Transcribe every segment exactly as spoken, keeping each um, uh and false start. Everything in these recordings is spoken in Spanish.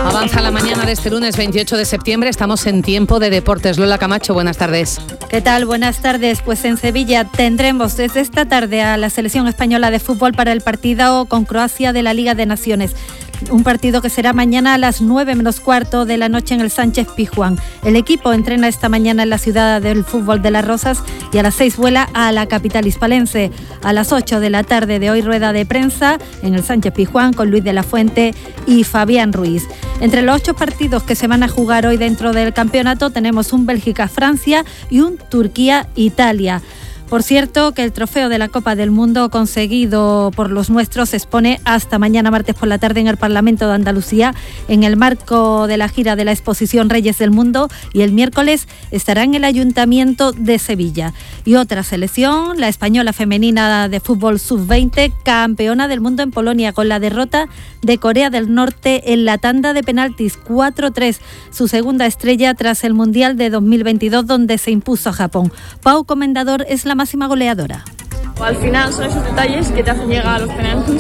Avanza la mañana de este lunes veintiocho de septiembre, estamos en tiempo de deportes. Lola Camacho, buenas tardes. ¿Qué tal? Buenas tardes. Pues en Sevilla tendremos desde esta tarde a la selección española de fútbol para el partido con Croacia de la Liga de Naciones. Un partido que será mañana a las nueve menos cuarto de la noche en el Sánchez Pizjuán. El equipo entrena esta mañana en la ciudad del fútbol de Las Rozas y a las seis vuela a la capital hispalense. A las ocho de la tarde de hoy rueda de prensa en el Sánchez Pizjuán con Luis de la Fuente y Fabián Ruiz. Entre los ocho partidos que se van a jugar hoy dentro del campeonato tenemos un Bélgica-Francia y un Turquía-Italia. Por cierto, que el trofeo de la Copa del Mundo conseguido por los nuestros se expone hasta mañana martes por la tarde en el Parlamento de Andalucía en el marco de la gira de la exposición Reyes del Mundo, y el miércoles estará en el Ayuntamiento de Sevilla. Y otra selección, la española femenina de fútbol sub veinte, campeona del mundo en Polonia con la derrota de Corea del Norte en la tanda de penaltis cuatro tres, su segunda estrella tras el Mundial de dos mil veintidós donde se impuso a Japón. Pau Comendador es la máxima goleadora. Al final son esos detalles que te hacen llegar a los penaltis.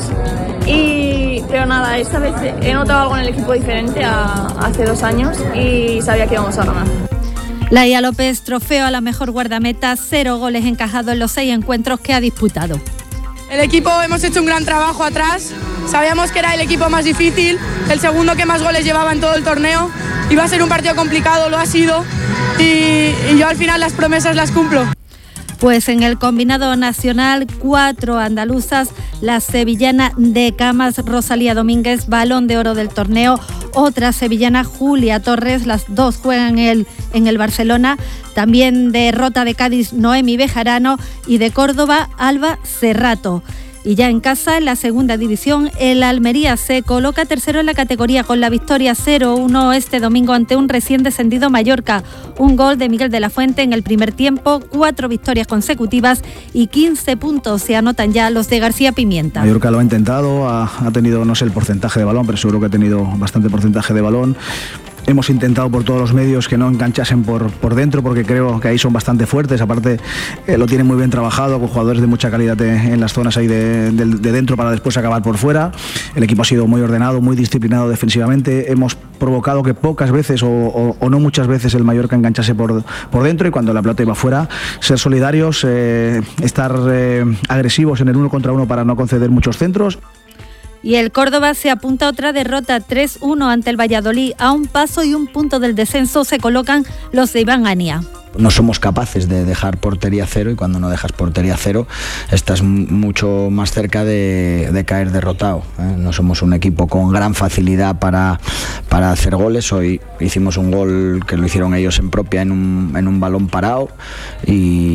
Y, pero nada, esta vez he notado algo en el equipo diferente a hace dos años y sabía que íbamos a ganar. Laia López, trofeo a la mejor guardameta, cero goles encajados en los seis encuentros que ha disputado. El equipo hemos hecho un gran trabajo atrás, sabíamos que era el equipo más difícil, el segundo que más goles llevaba en todo el torneo, iba a ser un partido complicado, lo ha sido, y, y yo al final las promesas las cumplo. Pues en el combinado nacional, cuatro andaluzas, la sevillana de Camas, Rosalía Domínguez, balón de oro del torneo, otra sevillana, Julia Torres, las dos juegan en el, en el Barcelona, también de Rota de Cádiz, Noemi Bejarano, y de Córdoba, Alba Cerrato. Y ya en casa, en la segunda división, el Almería se coloca tercero en la categoría con la victoria cero uno este domingo ante un recién descendido Mallorca. Un gol de Miguel de la Fuente en el primer tiempo, cuatro victorias consecutivas y quince puntos se anotan ya los de García Pimienta. Mallorca lo ha intentado, ha, ha tenido, no sé el porcentaje de balón, pero seguro que ha tenido bastante porcentaje de balón. Hemos intentado por todos los medios que no enganchasen por, por dentro, porque creo que ahí son bastante fuertes. Aparte, eh, lo tienen muy bien trabajado, con jugadores de mucha calidad de, en las zonas ahí de, de, de dentro para después acabar por fuera. El equipo ha sido muy ordenado, muy disciplinado defensivamente. Hemos provocado que pocas veces o, o, o no muchas veces el Mallorca enganchase por, por dentro, y cuando la pelota iba fuera, ser solidarios, eh, estar eh, agresivos en el uno contra uno para no conceder muchos centros. Y el Córdoba se apunta a otra derrota tres uno ante el Valladolid. A un paso y un punto del descenso se colocan los de Iván Ania. No somos capaces de dejar portería cero, y cuando no dejas portería cero estás mucho más cerca de, de caer derrotado, ¿eh? No somos un equipo con gran facilidad para, para hacer goles. Hoy hicimos un gol que lo hicieron ellos en propia en un, en un balón parado y